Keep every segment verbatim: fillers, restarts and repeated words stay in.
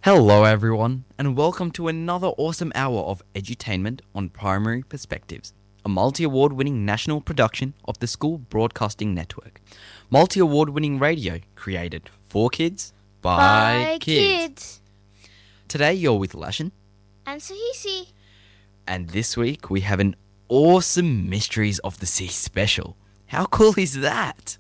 Hello, everyone, and welcome to another awesome hour of edutainment on Primary Perspectives, a multi-award winning national production of the School Broadcasting Network. Multi-award winning radio created for kids by, By kids. kids. Today you're with Lashin, And Sahisi. and this week we have an awesome Mysteries of the Sea special. How cool is that?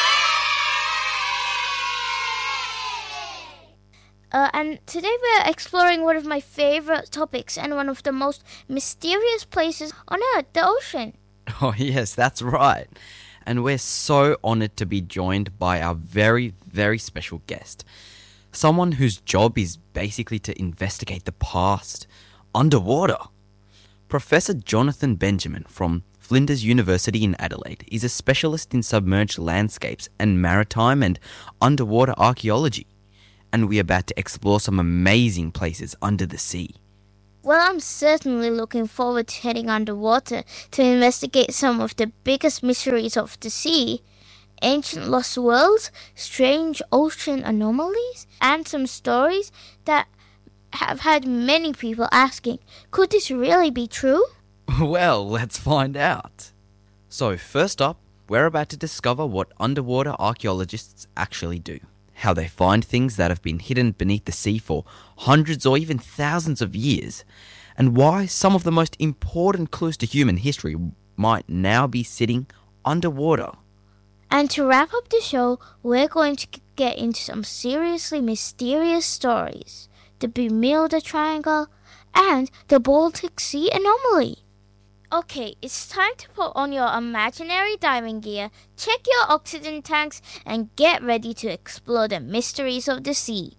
Uh, and today we're exploring one of my favorite topics and one of the most mysterious places on Earth, the ocean. Oh, yes, that's right. And we're so honored to be joined by our very, very special guest. Someone whose job is basically to investigate the past underwater. Professor Jonathan Benjamin from Flinders University in Adelaide is a specialist in submerged landscapes and maritime and underwater archaeology. And we're about to explore some amazing places under the sea. Well, I'm certainly looking forward to heading underwater to investigate some of the biggest mysteries of the sea. Ancient lost worlds, strange ocean anomalies, and some stories that have had many people asking, could this really be true? Well, let's find out. So, first up, we're about to discover what underwater archaeologists actually do. How they find things that have been hidden beneath the sea for hundreds or even thousands of years, and why some of the most important clues to human history might now be sitting underwater. And to wrap up the show, we're going to get into some seriously mysterious stories. The Bermuda Triangle and the Baltic Sea anomaly. Okay, it's time to put on your imaginary diving gear, check your oxygen tanks, and get ready to explore the mysteries of the sea.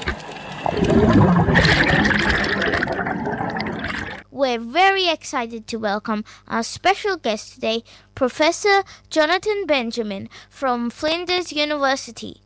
We're very excited to welcome our special guest today, Professor Jonathan Benjamin from Flinders University.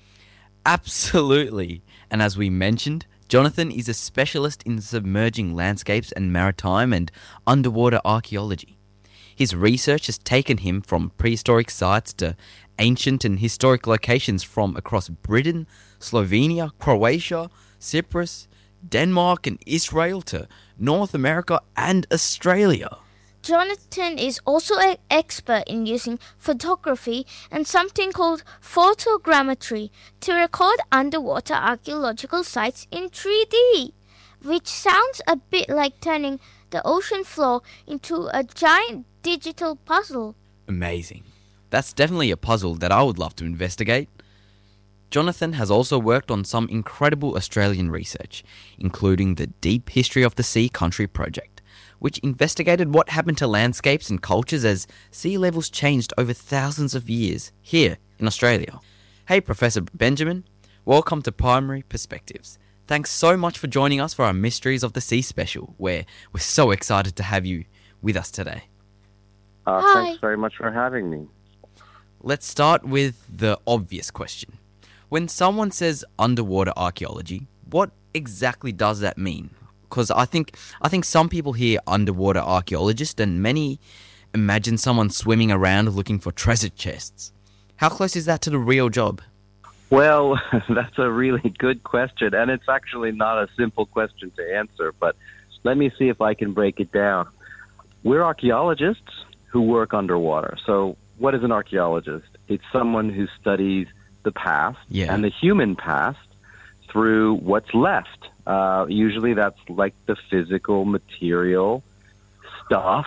Absolutely. And as we mentioned, Jonathan is a specialist in submerging landscapes and maritime and underwater archaeology. His research has taken him from prehistoric sites to ancient and historic locations from across Britain, Slovenia, Croatia, Cyprus, Denmark and Israel to North America and Australia. Jonathan is also an expert in using photography and something called photogrammetry to record underwater archaeological sites in three D, which sounds a bit like turning the ocean floor into a giant digital puzzle. Amazing. That's definitely a puzzle that I would love to investigate. Jonathan has also worked on some incredible Australian research, including the Deep History of the Sea Country project, which investigated what happened to landscapes and cultures as sea levels changed over thousands of years here in Australia. Hey, Professor Benjamin, welcome to Primary Perspectives. Thanks so much for joining us for our Mysteries of the Sea special, where we're so excited to have you with us today. Uh, Hi. Thanks very much for having me. Let's start with the obvious question. When someone says underwater archaeology, what exactly does that mean? Because I think I think some people hear underwater archaeologist and many imagine someone swimming around looking for treasure chests. How close is that to the real job? Well, that's a really good question, and it's actually not a simple question to answer, but let me see if I can break it down. We're archaeologists who work underwater. So what is an archaeologist? It's someone who studies the past Yeah. and the human past through what's left. Uh, usually that's like the physical, material stuff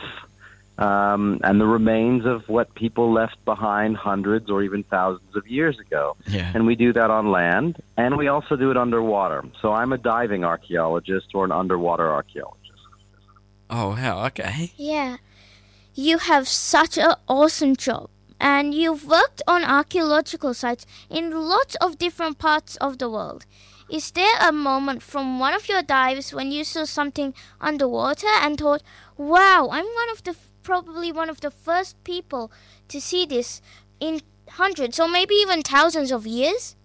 um, and the remains of what people left behind hundreds or even thousands of years ago. Yeah. And we do that on land, and we also do it underwater. So I'm a diving archaeologist or an underwater archaeologist. Oh, wow, okay. Yeah, you have such an awesome job. And you've worked on archaeological sites in lots of different parts of the world. Is there a moment from one of your dives when you saw something underwater and thought, wow, I'm one of the probably one of the first people to see this in hundreds or maybe even thousands of years?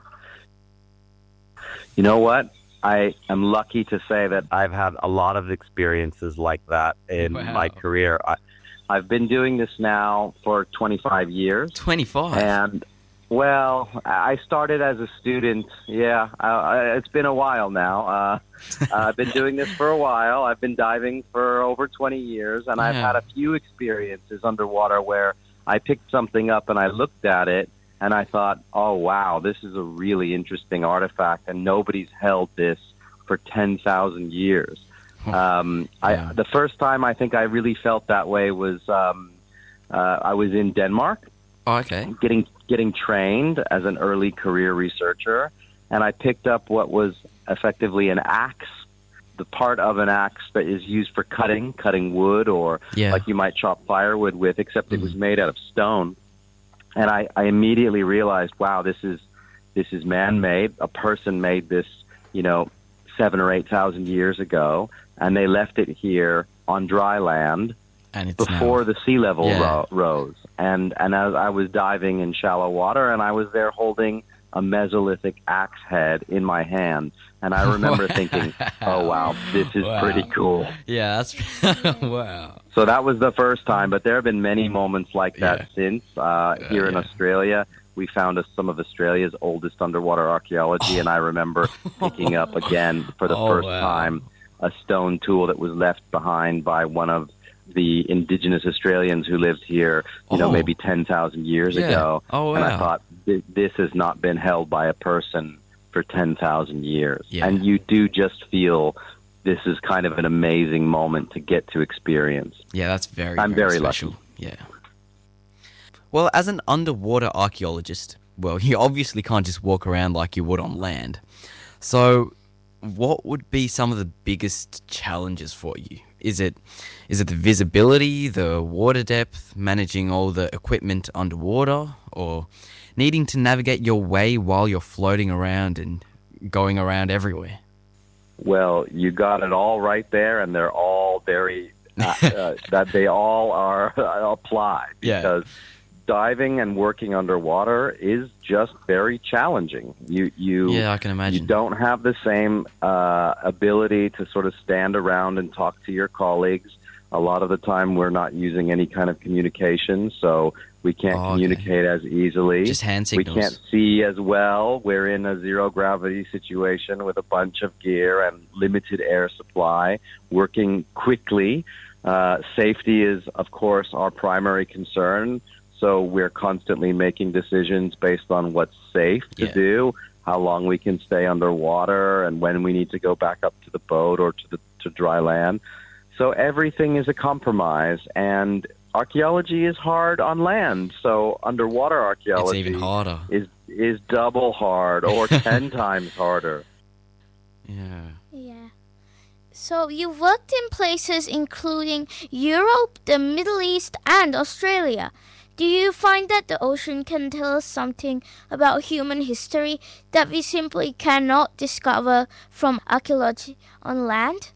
You know what? I am lucky to say that I've had a lot of experiences like that in Wow. my career. I, I've been doing this now for twenty-five years. twenty-five? And Well, I started as a student. Yeah, I, I, it's been a while now. Uh, I've been doing this for a while. I've been diving for over twenty years, and I've Yeah. had a few experiences underwater where I picked something up and I looked at it and I thought, oh, wow, this is a really interesting artifact, and nobody's held this for ten thousand years. Um, Yeah. I, the first time I think I really felt that way was um, uh, I was in Denmark. Oh, okay. getting getting trained as an early career researcher, and I picked up what was effectively an axe, the part of an axe that is used for cutting, cutting wood, or Yeah. like you might chop firewood with, except it was made out of stone. And I, I immediately realized, wow, this is this is man-made. A person made this, you know, seven or eight thousand years ago, and they left it here on dry land And it's before now. the sea level Yeah. ro- rose. And and as I was diving in shallow water, and I was there holding a Mesolithic axe head in my hand, and I remember thinking, "Oh wow, this is Wow. pretty cool." Yeah, that's wow. So that was the first time, but there have been many moments like that Yeah. since. Uh, here in yeah. Australia, we found us some of Australia's oldest underwater archaeology, and I remember picking up again for the Oh, first wow. time a stone tool that was left behind by one of the indigenous Australians who lived here, you know, Oh. maybe ten thousand years Yeah. ago. Oh, And I wow. thought, "Th- this has not been held by a person for ten thousand years. Yeah. And you do just feel this is kind of an amazing moment to get to experience. Yeah, that's very, I'm very, very special. lucky. Yeah. Well, as an underwater archaeologist, well, you obviously can't just walk around like you would on land. So, what would be some of the biggest challenges for you? Is it is it the visibility, the water depth, managing all the equipment underwater, or needing to navigate your way while you're floating around and going around everywhere? Well, you got it all right there, and they're all very, uh, uh, that they all are applied. Yeah. Because diving and working underwater is just very challenging. You, you, Yeah, I can imagine. You don't have the same uh, ability to sort of stand around and talk to your colleagues. A lot of the time, we're not using any kind of communication, so we can't Oh, okay. communicate as easily. Just hand We signals. can't see as well. We're in a zero gravity situation with a bunch of gear and limited air supply, working quickly. Uh, safety is, of course, our primary concern. So we're constantly making decisions based on what's safe to Yeah. do, how long we can stay underwater, and when we need to go back up to the boat or to the to dry land. So everything is a compromise, and archaeology is hard on land. So underwater It's archaeology even harder. is is double hard or ten times harder. Yeah. Yeah. So you've worked in places including Europe, the Middle East, and Australia. Do you find that the ocean can tell us something about human history that we simply cannot discover from archaeology on land?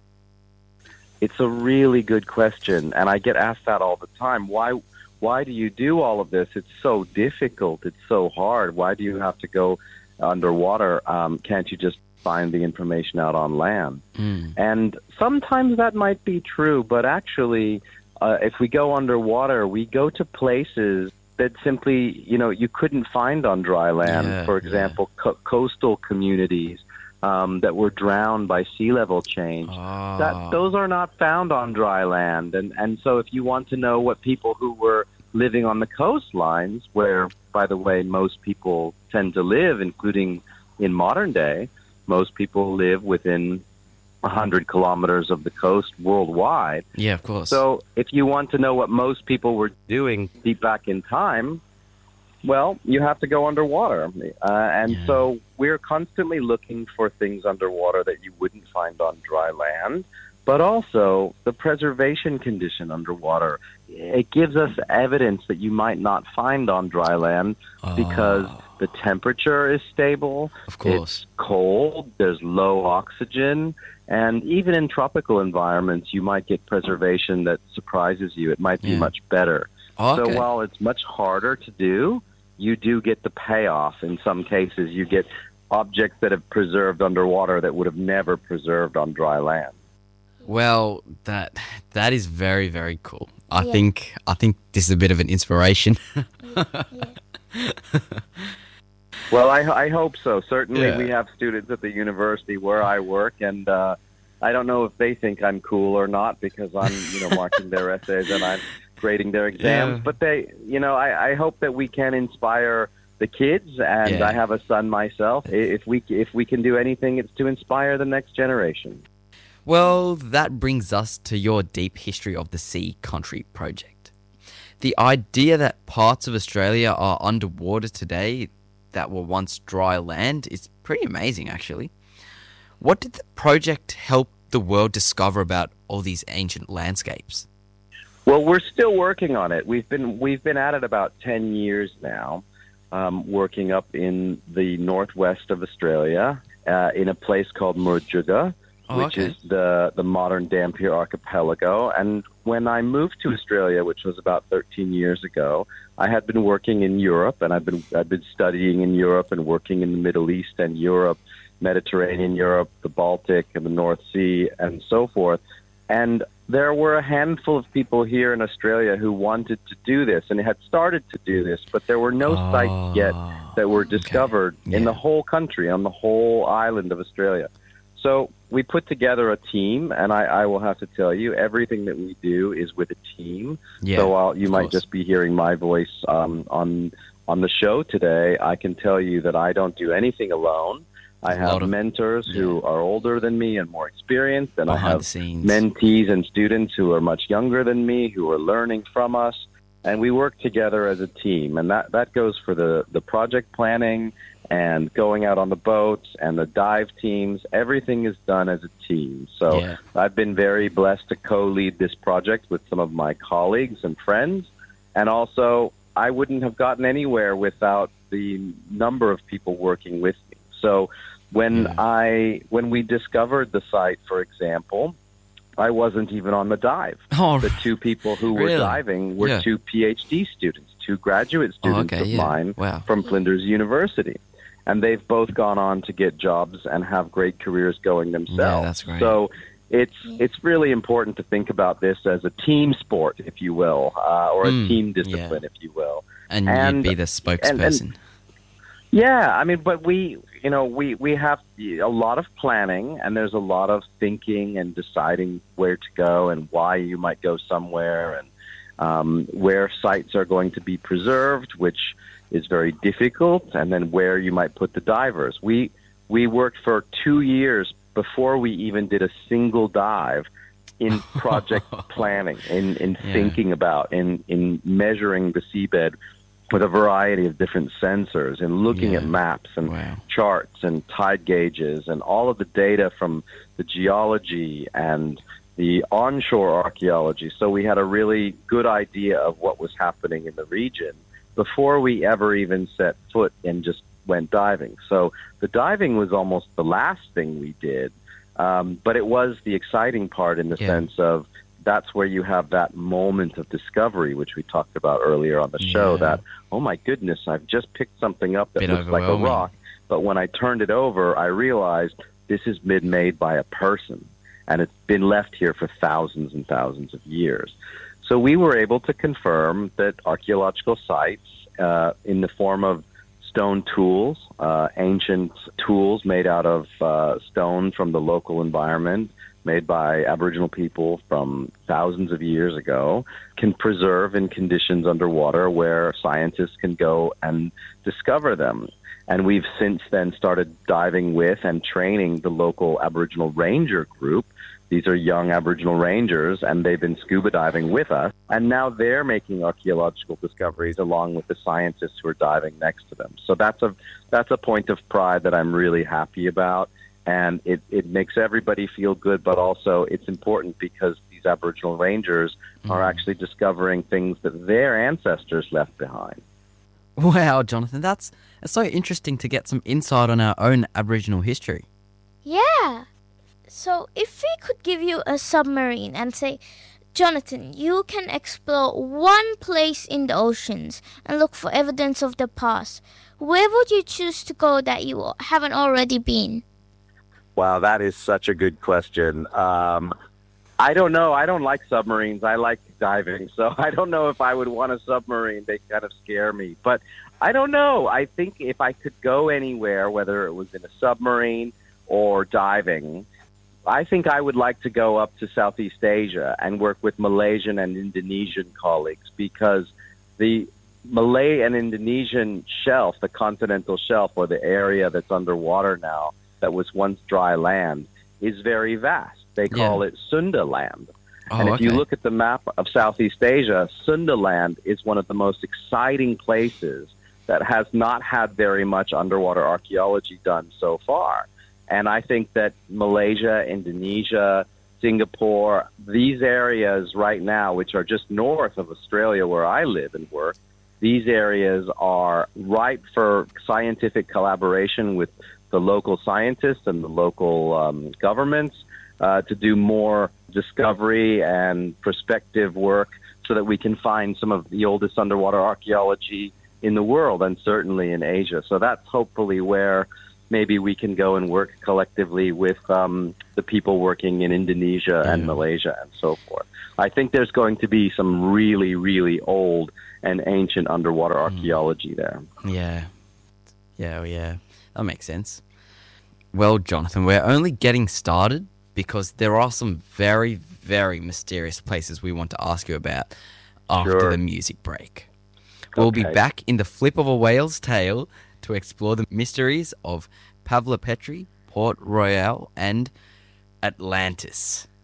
It's a really good question, and I get asked that all the time. Why why do you do all of this? It's so difficult. It's so hard. Why do you have to go underwater? Um, can't you just find the information out on land? Mm. And sometimes that might be true, but actually, uh, if we go underwater, we go to places that simply, you know, you couldn't find on dry land. Yeah, For yeah. example, co- coastal communities um, that were drowned by sea level change. Oh. That those are not found on dry land, and and so if you want to know what people who were living on the coastlines, where by the way most people tend to live, including in modern day, most people live within a hundred kilometers of the coast worldwide. Yeah, of course. So if you want to know what most people were doing deep back in time, well, you have to go underwater. Uh, and Yeah. so we're constantly looking for things underwater that you wouldn't find on dry land, but also the preservation condition underwater. It gives us evidence that you might not find on dry land because Oh. the temperature is stable. Of course. It's cold. There's low oxygen. And even in tropical environments, you might get preservation that surprises you. It might be Yeah. much better. Oh, So okay. while it's much harder to do, you do get the payoff. In some cases, you get objects that have preserved underwater that would have never preserved on dry land. Well, that that is very, very cool. I Yeah. think I think this is a bit of an inspiration. Yeah. Well, I, I hope so. Certainly, Yeah. we have students at the university where I work, and uh, I don't know if they think I'm cool or not because I'm, you know, marking their essays and I'm grading their exams. Yeah. But they, you know, I, I hope that we can inspire the kids, and Yeah. I have a son myself. I- If we if we can do anything, it's to inspire the next generation. Well, that brings us to your Deep History of the Sea Country project. The idea that parts of Australia are underwater today that were once dry land is pretty amazing, actually. What did the project help the world discover about all these ancient landscapes? Well, we're still working on it. We've been we've been at it about ten years now, um, working up in the northwest of Australia, uh, in a place called Murjuga, Oh, which okay. is the the modern Dampier archipelago. And when I moved to Australia, which was about thirteen years ago, I had been working in Europe, and I've been I've been studying in Europe and working in the Middle East and Europe, Mediterranean Europe, the Baltic, and the North Sea, and so forth. And there were a handful of people here in Australia who wanted to do this and had started to do this, but there were no Oh, sites yet that were discovered Yeah. in the whole country, on the whole island of Australia. So we put together a team, and I, I will have to tell you, everything that we do is with a team. Yeah, so while you of might course. just be hearing my voice um, on on the show today, I can tell you that I don't do anything alone. I A lot have of- mentors who are older than me and more experienced, and I Behind have the scenes. mentees and students who are much younger than me who are learning from us, and we work together as a team. And that, that goes for the, the project planning and going out on the boats and the dive teams. Everything is done as a team. So Yeah. I've been very blessed to co-lead this project with some of my colleagues and friends, and also I wouldn't have gotten anywhere without the number of people working with me. So when Yeah. I when we discovered the site, for example, I wasn't even on the dive. Oh, The two people who were Really? diving were Yeah. two PhD students, two graduate oh, students okay, of yeah. mine Wow. from Flinders University. And they've both gone on to get jobs and have great careers going themselves. that's great. So it's it's really important to think about this as a team sport, if you will, uh, or a Mm, team yeah. discipline, if you will. And, and- you'd be the spokesperson. Yeah, I mean, but we, you know, we, we have a lot of planning, and there's a lot of thinking and deciding where to go and why you might go somewhere, and um, where sites are going to be preserved, which is very difficult, and then where you might put the divers. We we worked for two years before we even did a single dive in project planning, in, in Yeah. thinking about, in, in measuring the seabed with a variety of different sensors and looking Yeah. at maps and Wow. charts and tide gauges and all of the data from the geology and the onshore archaeology. So we had a really good idea of what was happening in the region before we ever even set foot and just went diving. So the diving was almost the last thing we did, um, but it was the exciting part in the Yeah. sense of that's where you have that moment of discovery, which we talked about earlier on the show, Yeah. that, oh my goodness, I've just picked something up that Bit looks like a overwhelming. rock. But when I turned it over, I realized this has been made by a person, and it's been left here for thousands and thousands of years. So we were able to confirm that archaeological sites, uh, in the form of stone tools, uh, ancient tools made out of uh, stone from the local environment, made by Aboriginal people from thousands of years ago, can preserve in conditions underwater where scientists can go and discover them. And we've since then started diving with and training the local Aboriginal Ranger group. These are young Aboriginal Rangers, and they've been scuba diving with us. And now they're making archaeological discoveries along with the scientists who are diving next to them. So that's a that's a point of pride that I'm really happy about. And it, it makes everybody feel good, but also it's important because these Aboriginal Rangers are actually discovering things that their ancestors left behind. Wow, Jonathan, that's, that's so interesting to get some insight on our own Aboriginal history. Yeah. So, if we could give you a submarine and say, Jonathan, you can explore one place in the oceans and look for evidence of the past, where would you choose to go that you haven't already been? Wow, that is such a good question. Um, I don't know. I don't like submarines. I like diving. So I don't know if I would want a submarine. They kind of scare me. But I don't know. I think if I could go anywhere, whether it was in a submarine or diving, I think I would like to go up to Southeast Asia and work with Malaysian and Indonesian colleagues, because the Malay and Indonesian shelf, the continental shelf, or the area that's underwater now that was once dry land, is very vast. They call Yeah. it Sunda land. Oh, and if you okay. look at the map of Southeast Asia, Sunda land is one of the most exciting places that has not had very much underwater archaeology done so far. And I think that Malaysia, Indonesia, Singapore, these areas right now, which are just north of Australia where I live and work, these areas are ripe for scientific collaboration with the local scientists and the local um, governments uh, to do more discovery and prospective work so that we can find some of the oldest underwater archaeology in the world, and certainly in Asia. So that's hopefully where maybe we can go and work collectively with um, the people working in Indonesia and Yeah. Malaysia and so forth. I think there's going to be some really, really old and ancient underwater archaeology there. Yeah. Yeah, well, yeah. That makes sense. Well, Jonathan, we're only getting started because there are some very, very mysterious places we want to ask you about after Sure. the music break. We'll be Okay. back in the flip of a whale's tail to explore the mysteries of Pavla Petri, Port Royal, and Atlantis.